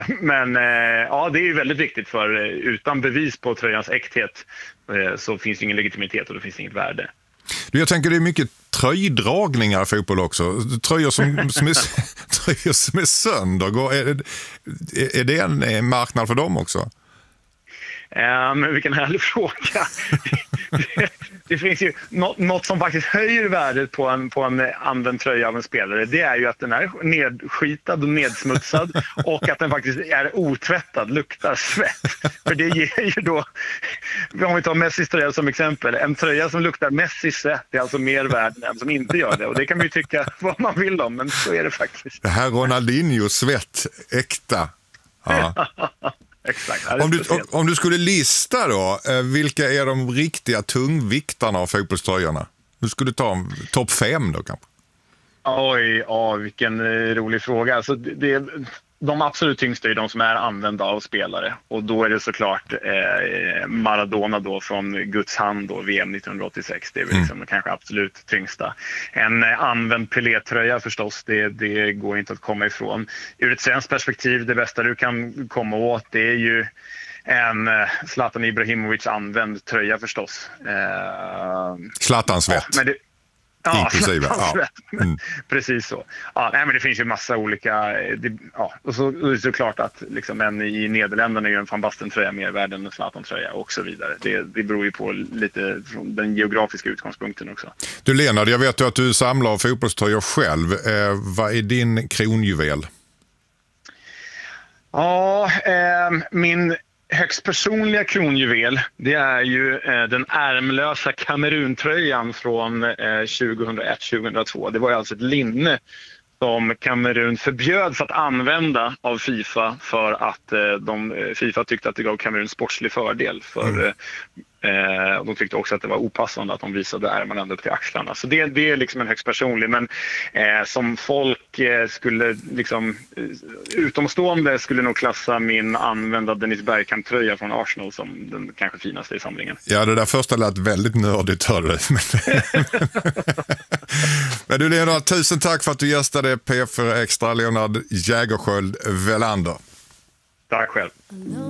Men ja, det är ju väldigt viktigt, för utan bevis på tröjans äkthet så finns det ingen legitimitet och det finns inget värde. Jag tänker det är mycket tröjdragningar i fotboll också. Tröjor som är sönder. Är det en marknad för dem också? Men vilken härlig fråga. Det finns ju något som faktiskt höjer värdet på en använd tröja av en spelare. Det är ju att den är nedskitad och nedsmutsad och att den faktiskt är otvättad, luktar svett. För det ger ju då, om vi tar Messis tröja som exempel, en tröja som luktar Messis svett är alltså mer värd än en som inte gör det. Och det kan man ju tycka vad man vill om, men så är det faktiskt. Det här Ronaldinho svett, äkta. Ja. Exakt. Om du skulle lista då, vilka är de riktiga tungviktarna av fotbollströjorna? Du skulle ta topp 5 då kanske? Oj, vilken rolig fråga. Alltså, de absolut tyngsta är de som är använda av spelare. Och då är det såklart Maradona då från Guds hand då, VM 1986. Det är väl liksom kanske absolut tyngsta. En använd Pelé-tröja förstås, det går inte att komma ifrån. Ur ett svenskt perspektiv, det bästa du kan komma åt, det är ju en Zlatan Ibrahimovic använd tröja förstås. Zlatans svett. Ja, inklusive. Ja. Precis så. Ja, nej, men det finns ju massa olika... och så är det såklart att liksom, en i Nederländerna är ju en Van Basten-tröja mer värd än en Zlatan-tröja och så vidare. Det beror ju på lite från den geografiska utgångspunkten också. Du Lennart, jag vet ju att du samlar fotbollströjor själv. Vad är din kronjuvel? Ja, min högst personliga kronjuvel, det är ju den ärmlösa Kameruntröjan från 2001-2002. Det var ju alltså ett linne som Kamerun förbjöds att använda av FIFA för att FIFA tyckte att det gav Kamerun sportslig fördel. Och de tyckte också att det var opassande att de visade ärmarna ända upp till axlarna. Så det är liksom en högst personlig, men som folk skulle liksom utomstående skulle nog klassa min använda Dennis Bergkamp-tröja från Arsenal som den kanske finaste i samlingen. Ja, det där första lät väldigt nördigt, hörde men du Leonard, tusen tack för att du gästade P4 Extra, Leonard Jägerskiöld Welander. Tack själv.